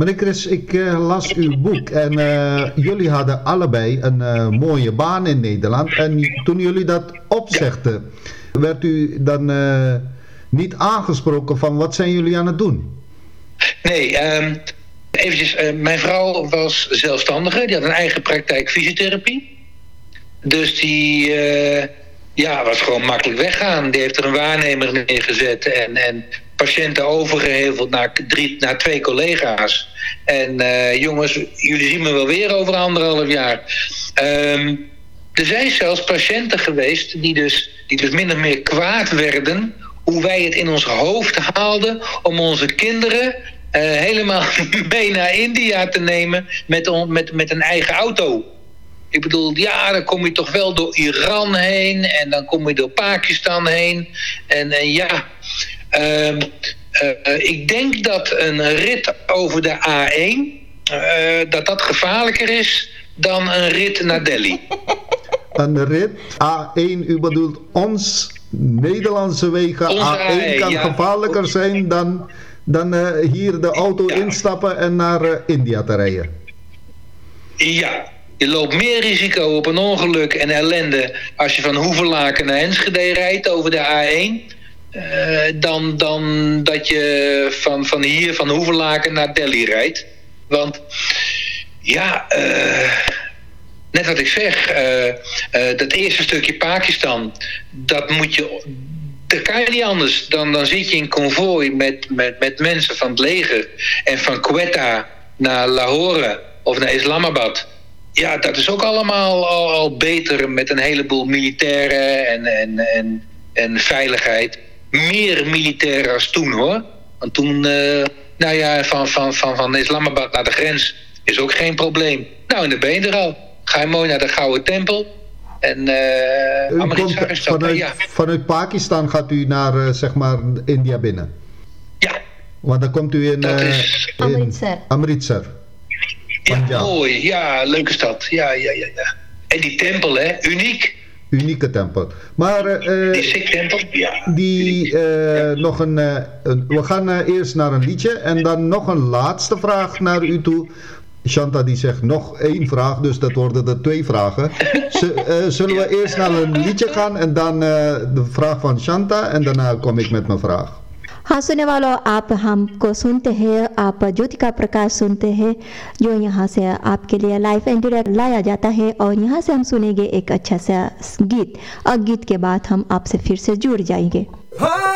Meneer Chris, ik las uw boek en jullie hadden allebei een mooie baan in Nederland. En toen jullie dat opzegden, werd u dan niet aangesproken van wat zijn jullie aan het doen? Nee, eventjes, mijn vrouw was zelfstandige, die had een eigen praktijk fysiotherapie. Dus die was gewoon makkelijk weggaan. Die heeft er een waarnemer neergezet en patiënten overgeheveld naar 2 collega's. En jongens, jullie zien me wel weer over 1,5 jaar. Er zijn zelfs patiënten geweest die dus min of meer kwaad werden hoe wij het in ons hoofd haalden om onze kinderen helemaal mee naar India te nemen met een eigen auto. Ik bedoel, ja, dan kom je toch wel door Iran heen en dan kom je door Pakistan heen. En ja, ik denk dat een rit over de A1 dat gevaarlijker is dan een rit naar Delhi. Een rit A1, u bedoelt ons Nederlandse wegen. Onze A1 kan gevaarlijker zijn dan hier de auto instappen en naar India te rijden. Ja. Je loopt meer risico op een ongeluk en ellende als je van Hoevelaken naar Enschede rijdt over de A1... dan dat je van Hoevelaken naar Delhi rijdt. Want ja, net wat ik zeg, dat eerste stukje Pakistan, dat kan je niet anders. Dan zit je in konvooi met mensen van het leger en van Quetta naar Lahore of naar Islamabad. Ja, dat is ook allemaal al beter met een heleboel militairen en veiligheid. Meer militairen als toen, hoor. Want toen, van Islamabad naar de grens is ook geen probleem. Nou, en dan ben je er al. Ga je mooi naar de Gouden Tempel. En vanuit Pakistan gaat u naar, India binnen? Ja. Want dan komt u in Amritsar. Ja, mooi. Ja, leuke stad. Ja. En die tempel, hè? Uniek. Unieke tempel. Maar die Sikh-tempel, ja. We gaan eerst naar een liedje en dan nog een laatste vraag naar u toe. Shanta die zegt nog 1 vraag, dus dat worden er 2 vragen. Zullen we eerst naar een liedje gaan en dan de vraag van Shanta en daarna kom ik met mijn vraag. हाँ सुनने वालों, आप हमको सुनते हैं, आप ज्योतिका प्रकाश सुनते हैं जो यहाँ से आपके लिए लाइव एंड डायरेक्ट लाया जाता है और यहाँ से हम सुनेंगे एक अच्छा सा गीत और गीत के बाद हम आपसे फिर से जुड़ जाएंगे।